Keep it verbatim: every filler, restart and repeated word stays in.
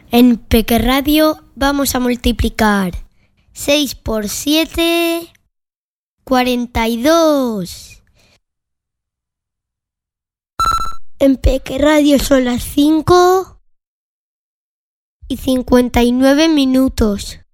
En Peque Radio vamos a multiplicar seis por siete, cuarenta y dos. En Peque Radio son las cinco y cincuenta y nueve minutos.